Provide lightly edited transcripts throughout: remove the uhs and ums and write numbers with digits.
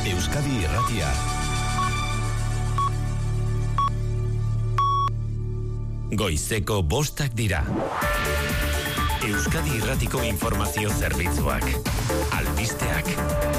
Euskadi Irratia. Goizeko 5 dira. Euskadi Irratiko informazio zerbitzuak. Albisteak.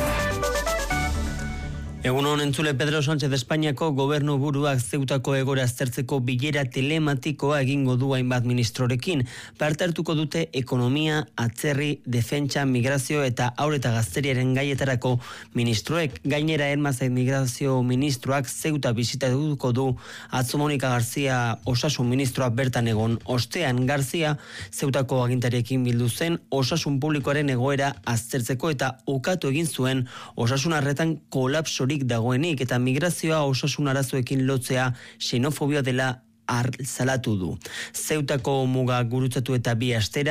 Egunon entzule, Pedro Sánchez Espainiako gobernu buruak Zeutako egoera aztertzeko bilera telematikoa egingo du hainbat ministrorekin. Parte hartuko dute ekonomia, atzerri, defentsa, migrazio eta haur eta gazteriaren gaietarako ministroek. Gainera Ermazai migrazio ministroak Zeuta bisitatuko du. Atzo Monika Garzia osasun ministroa bertan egon. Ostean Garzia Zeutako agintariekin bildu zen osasun publikoaren egoera aztertzeko eta ukatu egin zuen osasun arretan kolapsorik dagoenik eta migrazioa osasun arazoekin lotzea xenofobia dela salatu du. Zeutako muga gurutzatu eta 2 astera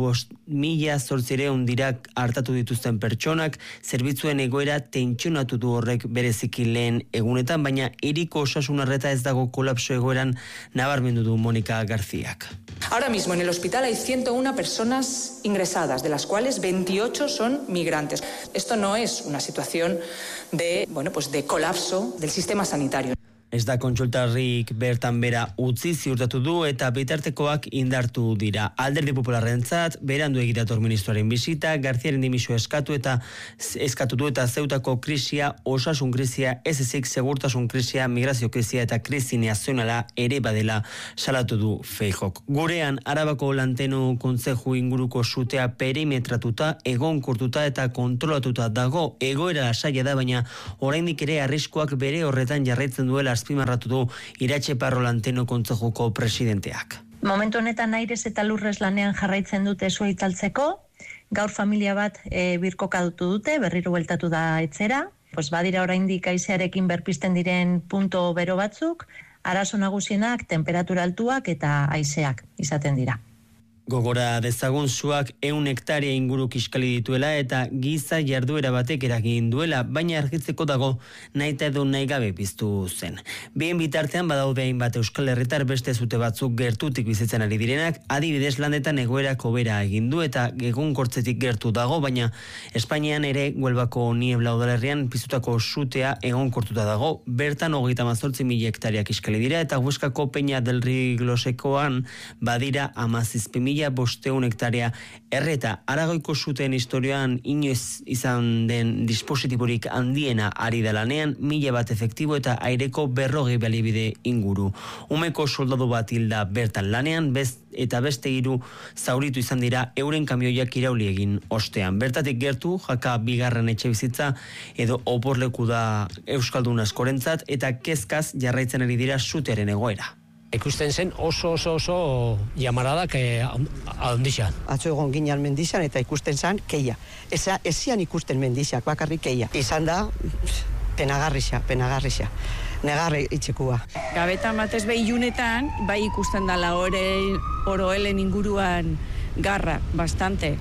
5.800 dira hartatu dituzten pertsonak, zerbitzuen egoera tentsionatu du horrek bereziki lehen egunetan, baina hiriko osasun arreta ez dago kolapso egoeran nabarmendu du Monika Garziak. Ahora mismo en el hospital hay 101 personas ingresadas, de las cuales 28 son migrantes. Esto no es una situación de colapso del sistema sanitario. Ez da kontsultarrik bertan bera utzi ziurtatu du eta bitartekoak indartu dira. Alderdi Popularrentzat berandu egitator ministroaren bisita, Garziaren dimisio eskatu du eta Zeutako krisia, osasun krisia, ez ezik segurtasun krisia, migrazio krisia eta krisi nazionala ere badela salatu du Feijok. Gurean Arabako Lantenu kontzeju inguruko sutea perimetratuta, egonkortuta eta kontrolatuta dago. Egoera lasaia da, baina oraindik ere arriskuak bere horretan jarraitzen duela azpimarratu du Iratxe Parro Lanteno kontzejuko presidenteak. Momentu honetan airez eta lurrez lanean jarraitzen dute sua itzaltzeko. Gaur familia bat birkokatutu dute, berriro bueltatu da etzera. Badira oraindik haizearekin berpisten diren punto bero batzuk, arazo nagusienak temperatura altuak eta haizeak izaten dira. Gogora dezagun suak 100 hektaria inguru kiskali dituela eta giza jarduera batek eragin duela, baina argitzeko dago nahita edo nahi gabe piztu zen. Bien bitartean badaude hainbat Euskal Herritar beste zute batzuk gertutik bizitzen ari direnak, adibidez Landetan egoerak hobera egin du eta egonkortzetik gertu dago, baina Espainian ere Huelvako Niebla udalerrian piztutako sutea egonkortuta dago. Bertan 38.000 hektaria kiskali dira eta Hueskako Peña del Riglosekoan badira 17.500 hektaria erreta. Aragoiko zuten historioan inoiz izan den dispositiborik handiena ari da lanean, 1000 bat efektibo eta aireko 40 balibide inguru. Umeko soldadu bat hilda bertan lanean, eta beste 3 zauritu izan dira euren kamioiak irauli egin ostean. Bertatik gertu, Jaka 2. etxe bizitza edo oporleku da euskaldun askorentzat eta kezkaz jarraitzen ari dira sutearen egoera. Ikusten zen oso jamaradak handixan. Atzo egon ginean mendixan eta ikusten zen keia. Ezian ikusten mendixak, bakarrik keia. Izan da penagarrixa. Negarre itxekua. Gabetan batez ilunetan, bai ikusten dala oroelen inguruan garra, bastante.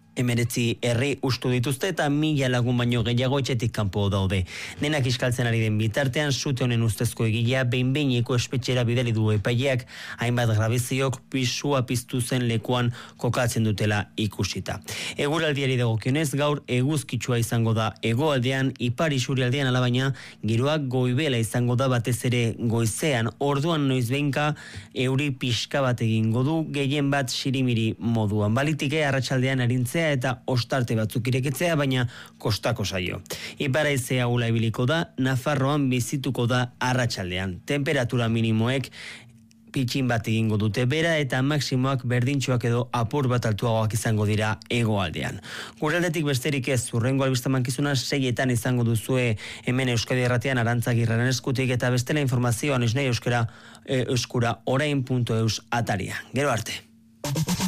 19 herri ustu dituzte eta 1000 lagun baino gehiago etxetik kanpo daude. Denak iskaltzen ari den bitartean sute honen ustezko egilea behin-behineko espetxera bidali du epaileak, hainbat grabiziok pisua piztu zen lekuan kokatzen dutela ikusita. Eguraldiari dagokionez gaur eguzkitsua izango da hegoaldean, ipar isurialdean alabaina giroak goibela izango da batez ere goizean. Orduan noizbehinka euri pixka bat egingo du, gehien bat sirimiri moduan. Balitike arratsaldean arintzea eta ostarte batzuk irekitzea, baina kostako zaio. Ipar-haize ahula ibiliko da, Nafarroan bizituko da arratsaldean. Temperatura minimoek pitxin bat egingo dute bera eta maksimoak berdintxoak edo apur bat altuagoak izango dira hegoaldean. Guraldetik besterik ez, hurrengo albistamankizuna 6etan izango duzue hemen Euskadi Irratian Arantzagirraren eskutik eta bestela informazioan esnei euskura orain.eus ataria. Gero arte.